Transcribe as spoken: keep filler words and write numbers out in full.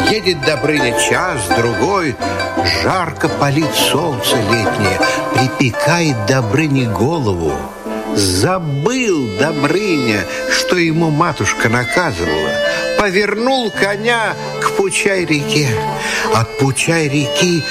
Едет Добрыня час, другой, жарко палит солнце летнее, припекает Добрыне голову. Забыл Добрыня, что ему матушка наказывала. Повернул коня к Пучай-реке. От Пучай-реки